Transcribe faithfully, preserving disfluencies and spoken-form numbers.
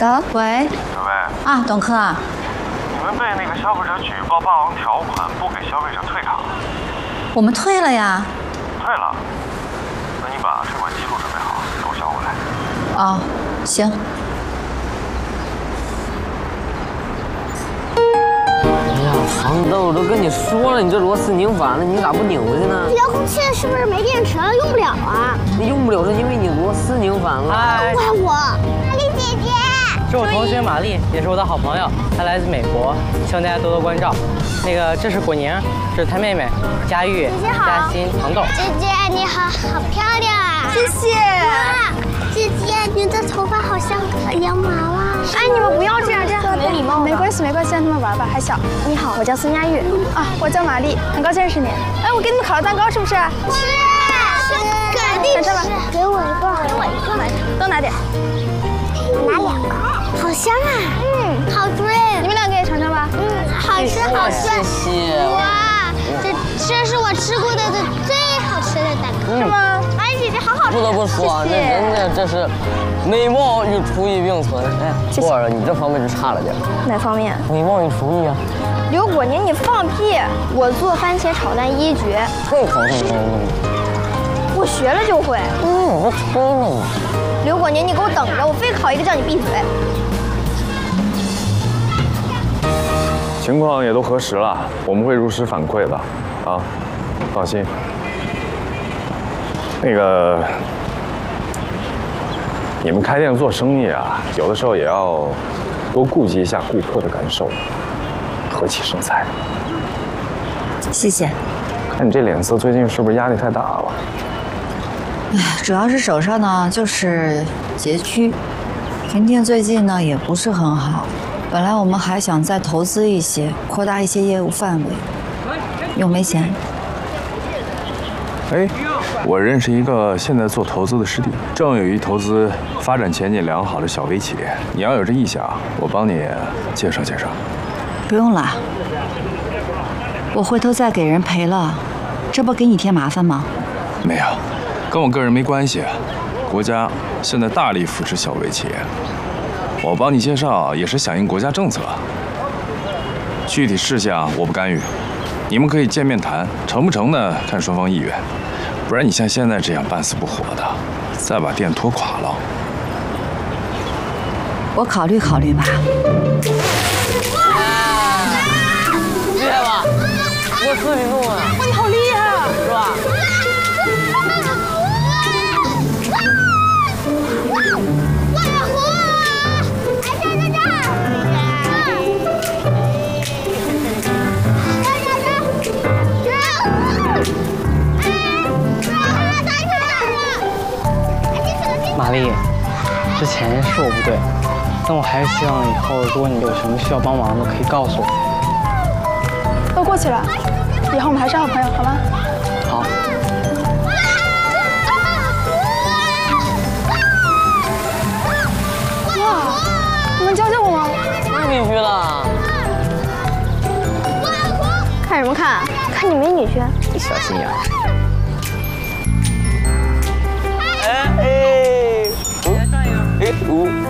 走，喂。 小薇。 啊，董科啊。 你们被那个消费者举报霸王条款，不给消费者退卡。 我们退了呀。 退了？那你把退款记录准备好，给我销过来。 哦，行。 黄豆，我都跟你说了，你这螺丝拧反了，你咋不拧回去呢？ 遥控器是不是没电池了，用不了啊？ 你用不了是因为你螺丝拧反了。 都怪我，玛丽姐姐。 这是我同学玛丽，也是我的好朋友，她来自美国，希望大家多多关照。那个，这是果宁，这是她妹妹佳玉、嘉欣、黄豆。 姐姐你好，好漂亮啊！ 谢谢。 哇，姐姐你的头发好像羊毛啊！ 哎，你们不要这样，这样很没礼貌。没关系，没关系，让他们玩吧，还小。你好，我叫孙佳玉。啊，我叫玛丽，很高兴认识你。哎，我给你们烤了蛋糕，是不是？ 是，是，肯定是。给我一个，给我一个， 多拿点。 我拿两个，好香啊！嗯，好脆。 你们两个也尝尝吧。 嗯，好吃，好吃。 谢谢。 哇，这这是我吃过的最好吃的蛋糕， 是吗？哎，姐姐好好吃。 不得不说，这人家这是。 美貌与厨艺并存，哎，霍儿，你这方面就差了点。 哪方面？ 美貌与厨艺啊。 刘果宁，你放屁！我做番茄炒蛋一绝。 会烤这个吗？ 我学了就会。 嗯，我吹呢你。 刘果宁，你给我等着，我非烤一个叫你闭嘴。 情况也都核实了，我们会如实反馈的，啊，放心。那个。 你们开店做生意啊，有的时候也要多顾及一下顾客的感受，和气生财。 谢谢。 看你这脸色，最近是不是压力太大了？ 哎，主要是手上呢就是拮据，门店最近呢也不是很好。本来我们还想再投资一些，扩大一些业务范围，又没钱。 哎。 我认识一个现在做投资的师弟，正有一投资发展前景良好的小微企业。你要有这意向，我帮你介绍介绍。 不用了，我回头再给人赔了，这不给你添麻烦吗？ 没有，跟我个人没关系。国家现在大力扶持小微企业，我帮你介绍也是响应国家政策。具体事项我不干预，你们可以见面谈，成不成呢？看双方意愿。 不然你像现在这样半死不活的，再把店拖垮了。 我考虑考虑吧。 厉害吧？我自己弄的。 哇，你好厉害啊， 是吧？ 哇，火！哎，这这这！ 玛丽，之前是我不对，但我还是希望以后，如果你有什么需要帮忙的，可以告诉我。 都过去了，以后我们还是好朋友，好吗？ 好。 哇，你能教教我吗？ 那必须了。 看什么看？看你没女婿。 你小心眼。 哎哎，哎，五。